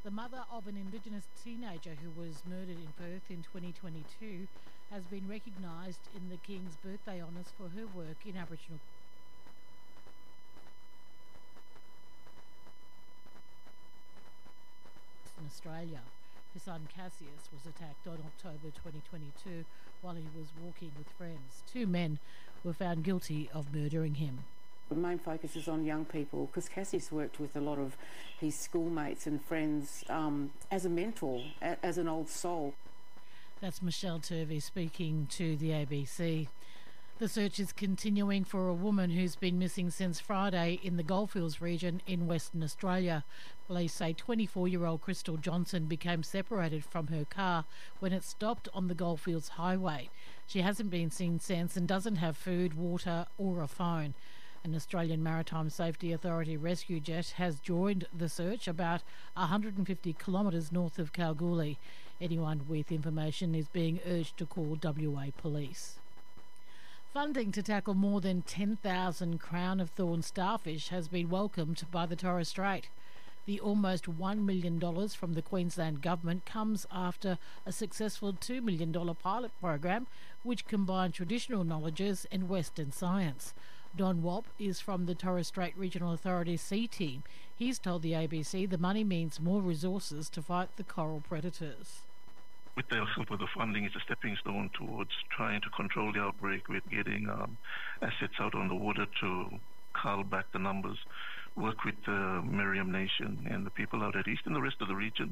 The mother of an Indigenous teenager who was murdered in Perth in 2022 has been recognised in the King's Birthday Honours for her work in Aboriginal in Australia. Her son Cassius was attacked on October 2022 while he was walking with friends. 2 men were found guilty of murdering him. The main focus is on young people because Cassius worked with a lot of his schoolmates and friends as a mentor, as an old soul. That's Michelle Turvey speaking to the ABC. The search is continuing for a woman who's been missing since Friday in the Goldfields region in Western Australia. Police say 24-year-old Crystal Johnson became separated from her car when it stopped on the Goldfields highway. She hasn't been seen since and doesn't have food, water or a phone. An Australian Maritime Safety Authority rescue jet has joined the search about 150 kilometres north of Kalgoorlie. Anyone with information is being urged to call WA Police. Funding to tackle more than 10,000 crown of thorns starfish has been welcomed by the Torres Strait. The almost $1 million from the Queensland Government comes after a successful $2 million pilot program which combined traditional knowledges and Western science. Don Wop is from the Torres Strait Regional Authority C team. He's told the ABC the money means more resources to fight the coral predators. With the help of the funding, it's a stepping stone towards trying to control the outbreak with getting assets out on the water to cull back the numbers, work with the Meriam Nation and the people out at East and the rest of the region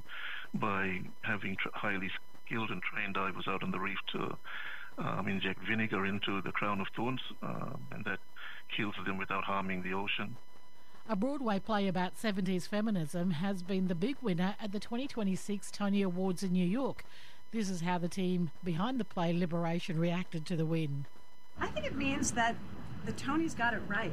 by having highly skilled and trained divers out on the reef to inject vinegar into the crown of thorns, and that kills them without harming the ocean. A Broadway play about 70s feminism has been the big winner at the 2026 Tony Awards in New York. This is how the team behind the play Liberation reacted to the win. I think it means that the Tonys got it right.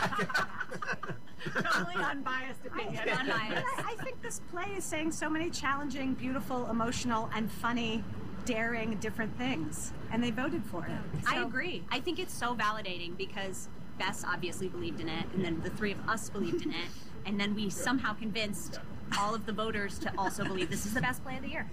Totally unbiased opinion. I think this play is saying so many challenging, beautiful, emotional, and funny, daring, different things. And they voted for it. I agree. I think it's so validating because Bess obviously believed in it, and then the 3 of us believed in it, and then we somehow convinced all of the voters to also believe this is the best play of the year.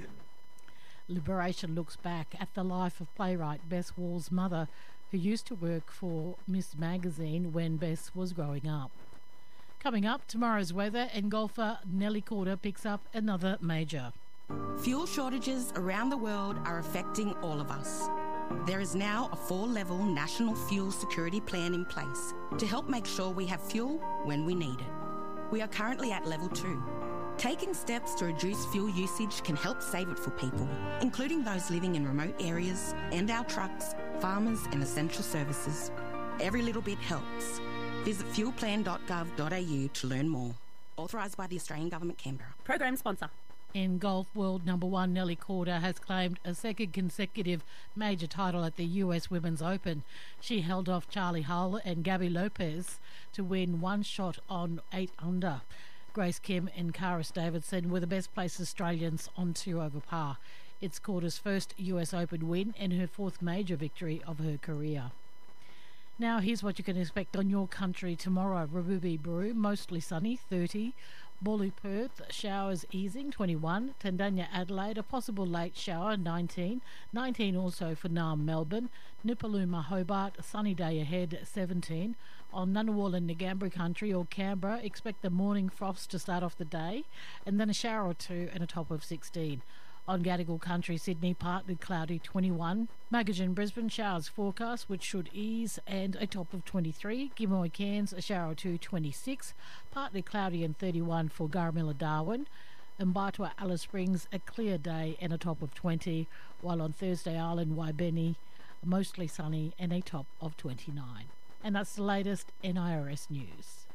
Liberation looks back at the life of playwright Bess Wall's mother, who used to work for Miss Magazine when Bess was growing up. Coming up, tomorrow's weather, and golfer Nelly Korda picks up another major. Fuel shortages around the world are affecting all of us. There is now a 4-level national fuel security plan in place to help make sure we have fuel when we need it. We are currently at level 2. Taking steps to reduce fuel usage can help save it for people, including those living in remote areas and our trucks, farmers and essential services. Every little bit helps. Visit fuelplan.gov.au to learn more. Authorised by the Australian Government, Canberra. Program sponsor. In golf, world number 1 Nelly Korda has claimed a second consecutive major title at the US Women's Open. She held off Charlie Hull and Gabby Lopez to win 1 shot on 8 under. Grace Kim and Karis Davidson were the best placed Australians on 2 over par. It's Korda's first US Open win and her 4th major victory of her career. Now here's what you can expect on your country tomorrow. Rabubi Brew, mostly sunny, 30. Bawley Perth, showers easing, 21. Tandanya Adelaide, a possible late shower, 19. 19 also for Naarm Melbourne. Nipaluma Hobart, a sunny day ahead, 17. On Ngunnawal and Ngambri country or Canberra, expect the morning frost to start off the day and then a shower or 2 and a top of 16. On Gadigal country, Sydney, partly cloudy, 21. Magajan, Brisbane, showers forecast, which should ease, and a top of 23. Gimoy, Cairns, a shower or 2, 26. Partly cloudy and 31 for Garamilla, Darwin. Mbatwa, Alice Springs, a clear day and a top of 20. While on Thursday Island, Waibeni, mostly sunny and a top of 29. And that's the latest NIRS news.